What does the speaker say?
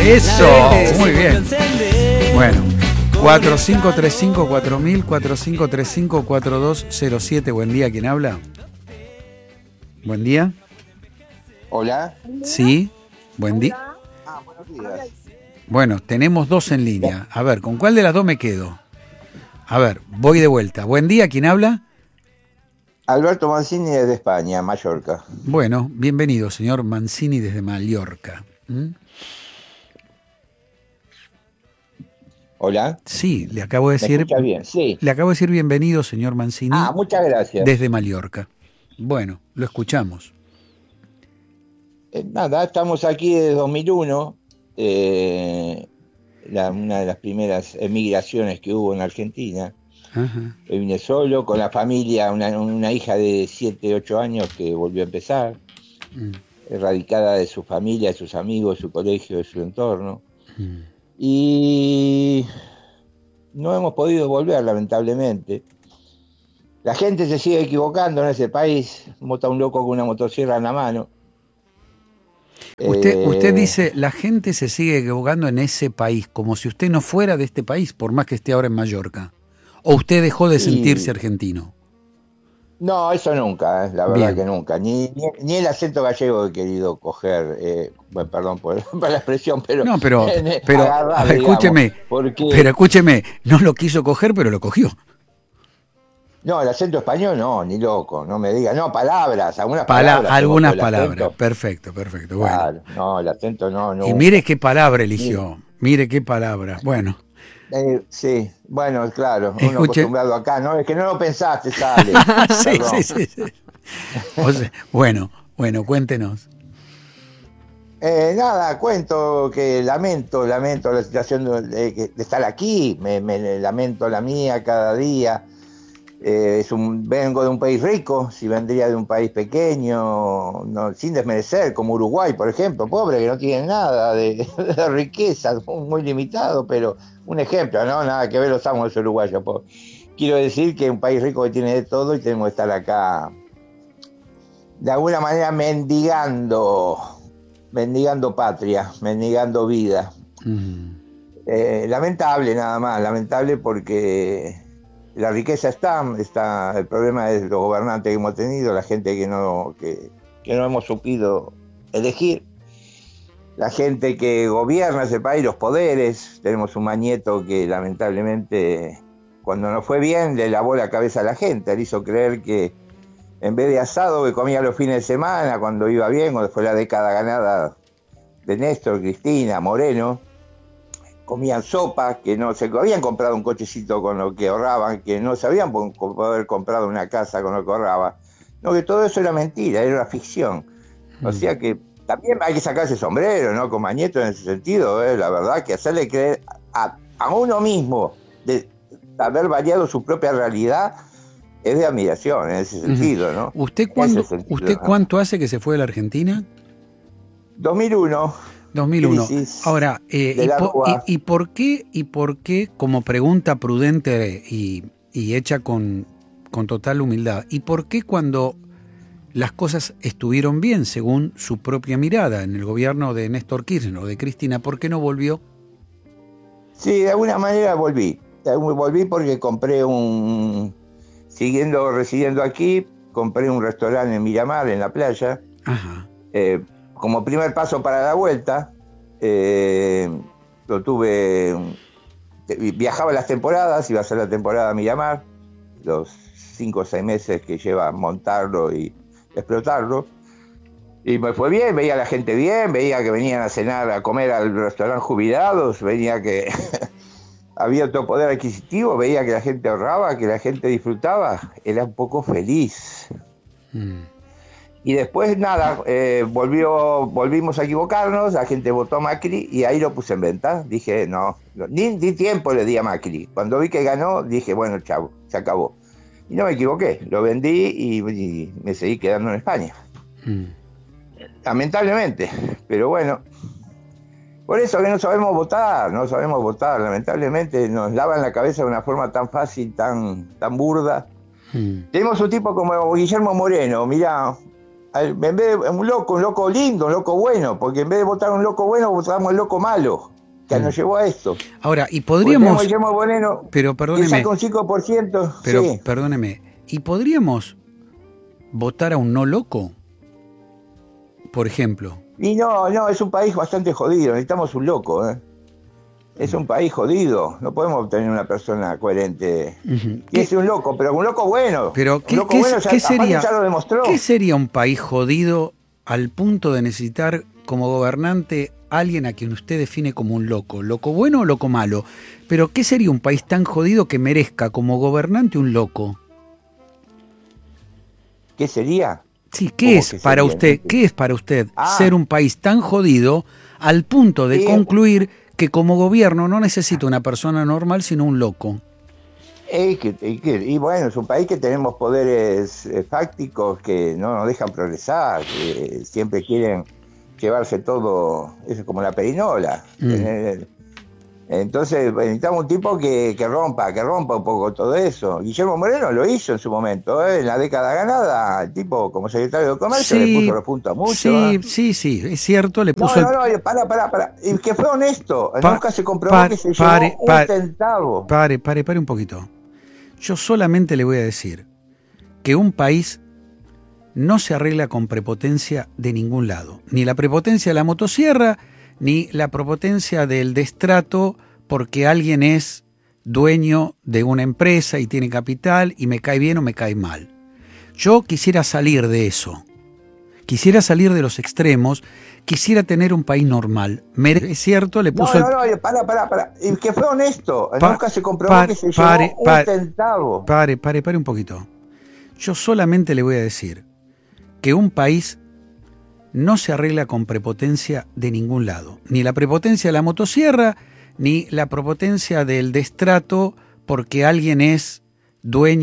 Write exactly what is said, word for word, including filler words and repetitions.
Eso, muy bien. Bueno, cuatro cinco tres cinco cuatro mil, cuatro cinco tres cinco cuatro dos cero siete. Buen día, ¿quién habla? Buen día. Hola. Sí, buen día. Ah, buenos días. Bueno, tenemos dos en línea. A ver, ¿con cuál de las dos me quedo? A ver, voy de vuelta. Buen día, ¿quién habla? Alberto Mancini desde España, Mallorca. Bueno, bienvenido, señor Mancini desde Mallorca. ¿Mm? Hola. Sí, le acabo de ¿Me decir. escucha bien? Sí. Le acabo de decir bienvenido, señor Mancini. Ah, muchas gracias. Desde Mallorca. Bueno, lo escuchamos. Eh, nada, estamos aquí desde dos mil uno. Eh, la, una de las primeras emigraciones que hubo en Argentina. Ajá. Yo vine solo, con la familia, una, una hija de siete, ocho años que volvió a empezar, Mm. erradicada de su familia, de sus amigos, de su colegio, de su entorno. Mm. Y no hemos podido volver, lamentablemente. La gente se sigue equivocando en ese país. Mota un loco con una motosierra en la mano. Usted, Eh, usted dice, la gente se sigue equivocando en ese país, como si usted no fuera de este país, por más que esté ahora en Mallorca. ¿O usted dejó de y, sentirse argentino? No, eso nunca, eh, la verdad Bien. que nunca. Ni, ni, ni el acento gallego he querido coger, eh, bueno, perdón por, por la expresión, pero, No, pero, pero agarrarle, escúcheme, digamos, porque... pero escúcheme, no lo quiso coger, pero lo cogió. No, el acento español no, ni loco, no me diga. No, palabras, algunas Pala- palabras. algunas tengo, pero el palabras, acento, perfecto, perfecto, bueno. claro, no, el acento no, no. Y mire qué palabra eligió, mire qué palabra, bueno. Eh, sí, bueno, claro, uno Escuche. acostumbrado acá, no, es que no lo pensaste, sale. sí, sí, sí, sí. O sea, bueno, bueno, cuéntenos. Eh, nada, cuento que lamento, lamento la situación de, de, de estar aquí, me, me lamento la mía cada día. Eh, es un, vengo de un país rico, si vendría de un país pequeño, no, sin desmerecer, como Uruguay, por ejemplo, pobre, que no tiene nada de, de riqueza, muy limitado, pero un ejemplo, ¿no? Nada que ver los amos uruguayos. Pobre. Quiero decir que es un país rico que tiene de todo y tenemos que estar acá, de alguna manera, mendigando, mendigando patria, mendigando vida. Mm. Eh, lamentable nada más, lamentable porque... La riqueza está, está, el problema es los gobernantes que hemos tenido, la gente que no, que, que no hemos supido elegir, la gente que gobierna ese país, los poderes. Tenemos un Mañeto que lamentablemente, cuando no fue bien, le lavó la cabeza a la gente, le hizo creer que en vez de asado que comía los fines de semana, cuando iba bien, cuando fue la década ganada de Néstor, Cristina, Moreno, comían sopa, que no se habían comprado un cochecito con lo que ahorraban, que no se habían poder comprado una casa con lo que ahorraban. No, que todo eso era mentira, era una ficción. O mm. sea que también hay que sacarse sombrero, ¿no? Con Mañeto en ese sentido, ¿eh? La verdad, que hacerle creer a, a uno mismo de haber variado su propia realidad es de admiración en ese sentido, ¿no? ¿Usted cuándo, sentido, ¿usted ¿no? cuánto hace que se fue de la Argentina? dos mil uno. dos mil uno. Ahora, eh, y, po, y, y, por qué, ¿y por qué, como pregunta prudente y, y hecha con, con total humildad, y por qué cuando las cosas estuvieron bien, según su propia mirada, en el gobierno de Néstor Kirchner o de Cristina, por qué no volvió? Sí, de alguna manera volví. Volví porque compré un... Siguiendo, residiendo aquí, compré un restaurante en Miramar, en la playa. Ajá. Eh, Como primer paso para la vuelta, eh, lo tuve, viajaba las temporadas, iba a ser la temporada a Miramar, los cinco o seis meses que lleva montarlo y explotarlo, y me fue bien, veía a la gente bien, veía que venían a cenar, a comer al restaurante jubilados, veía que había otro poder adquisitivo, veía que la gente ahorraba, que la gente disfrutaba, era un poco feliz. Mm. Y después, nada, eh, volvió, volvimos a equivocarnos, la gente votó a Macri y ahí lo puse en venta. Dije, no, ni, ni tiempo le di a Macri. Cuando vi que ganó, dije, bueno, chavo, se acabó. Y no me equivoqué, lo vendí y, y me seguí quedando en España. Mm. Lamentablemente, pero bueno. Por eso que no sabemos votar, no sabemos votar. Lamentablemente nos lavan la cabeza de una forma tan fácil, tan, tan burda. Mm. Tenemos un tipo como Guillermo Moreno, mirá, en vez de un loco, un loco lindo, un loco bueno, porque en vez de votar un loco bueno, votamos el loco malo, que mm. nos llevó a esto. Ahora, y podríamos... Guillermo Moreno, pero perdóneme... que saca un cinco por ciento. Pero sí. perdóneme, ¿y podríamos votar a un no loco? Por ejemplo. Y no, no, es un país bastante jodido, necesitamos un loco, ¿eh? Es un país jodido, no podemos tener una persona coherente. Uh-huh. Y es un loco, pero un loco bueno. Pero ¿qué, un loco ¿qué, bueno ya, ¿qué sería, ya lo demostró. ¿Qué sería un país jodido al punto de necesitar como gobernante a alguien a quien usted define como un loco? ¿Loco bueno o loco malo? Pero ¿qué sería un país tan jodido que merezca como gobernante un loco? ¿Qué sería? Sí, ¿qué es para sería? usted? ¿Qué es para usted ah. ser un país tan jodido al punto de sí. concluir que como gobierno no necesita una persona normal, sino un loco? Y, que, y, que, y bueno, es un país que tenemos poderes eh, fácticos que no nos dejan progresar, que siempre quieren llevarse todo, eso es como la perinola. Mm. Tener, entonces necesitamos un tipo que, que rompa, que rompa un poco todo eso. Guillermo Moreno lo hizo en su momento, ¿eh? En la década ganada, el tipo como secretario de Comercio sí, le puso los puntos a mucho. Sí, ¿eh? sí, sí, es cierto, le puso... No, no, no, para, para, para. Y que fue honesto, pa, nunca se comprobó pa, que se pare, llevó un pare, centavo. Pare, pare, pare un poquito. Yo solamente le voy a decir que un país no se arregla con prepotencia de ningún lado. Ni la prepotencia de la motosierra, ni la prepotencia del destrato porque alguien es dueño de una empresa y tiene capital y me cae bien o me cae mal. Yo quisiera salir de eso. Quisiera salir de los extremos, quisiera tener un país normal. Es cierto, le puso... No, no, no, para, para, para. Y que fue honesto, pa, nunca se comprobó pa, que se pare, llevó un pare, centavo. Pare, pare, pare un poquito. Yo solamente le voy a decir que un país no se arregla con prepotencia de ningún lado. Ni la prepotencia de la motosierra, ni la prepotencia del destrato porque alguien es dueño